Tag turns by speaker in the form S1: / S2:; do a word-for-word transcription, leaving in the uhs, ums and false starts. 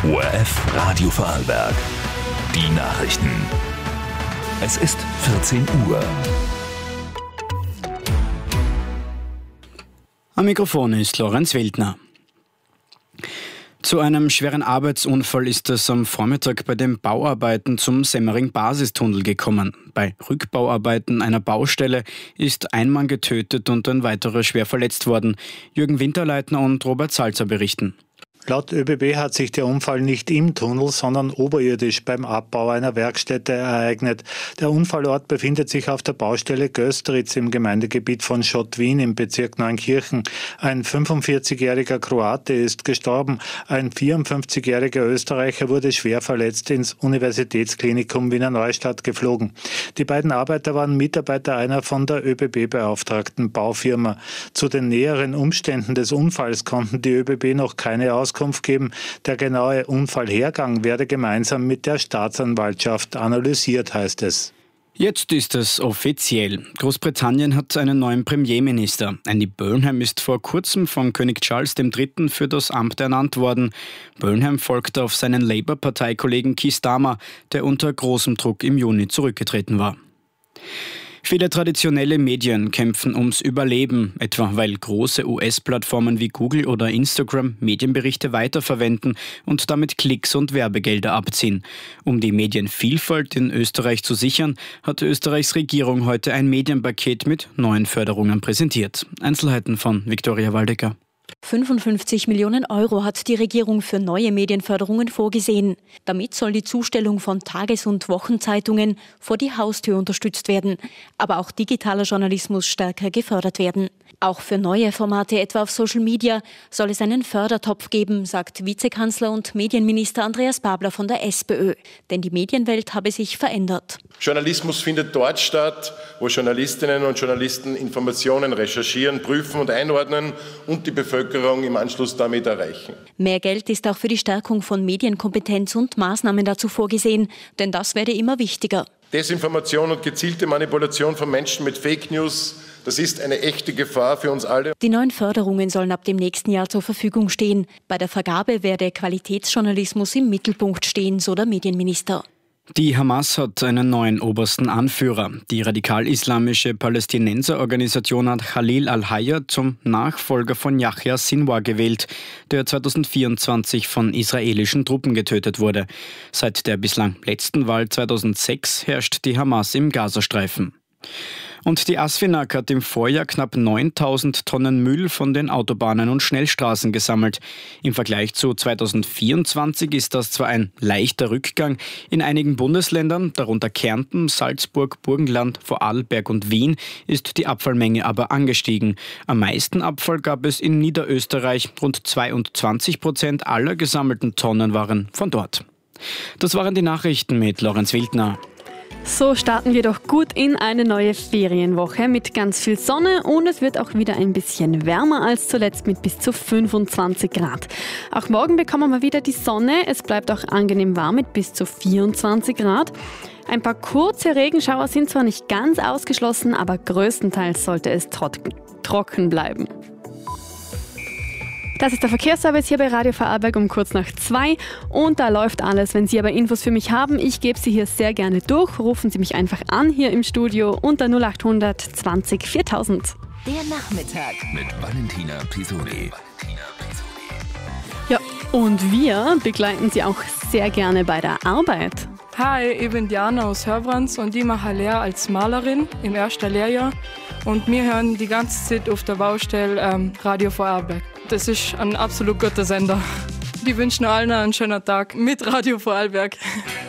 S1: O R F Radio Vorarlberg. Die Nachrichten. Es ist vierzehn Uhr.
S2: Am Mikrofon ist Lorenz Wildner. Zu einem schweren Arbeitsunfall ist es am Vormittag bei den Bauarbeiten zum Semmering-Basistunnel gekommen. Bei Rückbauarbeiten einer Baustelle ist ein Mann getötet und ein weiterer schwer verletzt worden. Jürgen Winterleitner und Robert Salzer berichten.
S3: Laut ÖBB hat sich der Unfall nicht im Tunnel, sondern oberirdisch beim Abbau einer Werkstätte ereignet. Der Unfallort befindet sich auf der Baustelle Gösteritz im Gemeindegebiet von Schottwien im Bezirk Neunkirchen. Ein fünfundvierzigjähriger Kroate ist gestorben. Ein vierundfünfzigjähriger Österreicher wurde schwer verletzt ins Universitätsklinikum Wiener Neustadt geflogen. Die beiden Arbeiter waren Mitarbeiter einer von der ÖBB beauftragten Baufirma. Zu den näheren Umständen des Unfalls konnten die ÖBB noch keine Auskunft geben. Der genaue Unfallhergang werde gemeinsam mit der Staatsanwaltschaft analysiert, heißt es.
S2: Jetzt ist es offiziell. Großbritannien hat einen neuen Premierminister. Andy Burnham ist vor kurzem von König Charles der Dritte für das Amt ernannt worden. Burnham folgte auf seinen Labour-Parteikollegen Keir Starmer, der unter großem Druck im Juni zurückgetreten war. Viele traditionelle Medien kämpfen ums Überleben, etwa weil große U S-Plattformen wie Google oder Instagram Medienberichte weiterverwenden und damit Klicks und Werbegelder abziehen. Um die Medienvielfalt in Österreich zu sichern, hat Österreichs Regierung heute ein Medienpaket mit neuen Förderungen präsentiert. Einzelheiten von Viktoria Waldecker.
S4: fünfundfünfzig Millionen Euro hat die Regierung für neue Medienförderungen vorgesehen. Damit soll die Zustellung von Tages- und Wochenzeitungen vor die Haustür unterstützt werden, aber auch digitaler Journalismus stärker gefördert werden. Auch für neue Formate, etwa auf Social Media, soll es einen Fördertopf geben, sagt Vizekanzler und Medienminister Andreas Babler von der SPÖ. Denn die Medienwelt habe sich verändert.
S5: Journalismus findet dort statt, wo Journalistinnen und Journalisten Informationen recherchieren, prüfen und einordnen und die Bevölkerung im Anschluss damit erreichen.
S4: Mehr Geld ist auch für die Stärkung von Medienkompetenz und Maßnahmen dazu vorgesehen, denn das werde immer wichtiger.
S5: Desinformation und gezielte Manipulation von Menschen mit Fake News, das ist eine echte Gefahr für uns alle.
S4: Die neuen Förderungen sollen ab dem nächsten Jahr zur Verfügung stehen. Bei der Vergabe werde Qualitätsjournalismus im Mittelpunkt stehen, so der Medienminister.
S2: Die Hamas hat einen neuen obersten Anführer. Die radikal-islamische Palästinenserorganisation hat Khalil al-Hayya zum Nachfolger von Yahya Sinwar gewählt, der zweitausendvierundzwanzig von israelischen Truppen getötet wurde. Seit der bislang letzten Wahl zweitausendsechs herrscht die Hamas im Gazastreifen. Und die ASFINAG hat im Vorjahr knapp neuntausend Tonnen Müll von den Autobahnen und Schnellstraßen gesammelt. Im Vergleich zu zweitausendvierundzwanzig ist das zwar ein leichter Rückgang. In einigen Bundesländern, darunter Kärnten, Salzburg, Burgenland, Vorarlberg und Wien, ist die Abfallmenge aber angestiegen. Am meisten Abfall gab es in Niederösterreich. Rund zweiundzwanzig Prozent aller gesammelten Tonnen waren von dort. Das waren die Nachrichten mit Lorenz Wildner.
S6: So starten wir doch gut in eine neue Ferienwoche mit ganz viel Sonne und es wird auch wieder ein bisschen wärmer als zuletzt mit bis zu fünfundzwanzig Grad. Auch morgen bekommen wir wieder die Sonne, es bleibt auch angenehm warm mit bis zu vierundzwanzig Grad. Ein paar kurze Regenschauer sind zwar nicht ganz ausgeschlossen, aber größtenteils sollte es trocken, trocken bleiben. Das ist der Verkehrsservice hier bei Radio Vorarlberg um kurz nach zwei und da läuft alles. Wenn Sie aber Infos für mich haben, ich gebe sie hier sehr gerne durch. Rufen Sie mich einfach an hier im Studio unter null achthundert zwanzig viertausend.
S1: Der Nachmittag mit Valentina Pisoni.
S6: Ja, und wir begleiten Sie auch sehr gerne bei der Arbeit.
S7: Hi, ich bin Diana aus Hörbrands und ich mache Lehre als Malerin im ersten Lehrjahr. Und wir hören die ganze Zeit auf der Baustelle ähm, Radio Vorarlberg. Das ist ein absolut guter Sender. Die wünschen allen einen schönen Tag mit Radio Vorarlberg.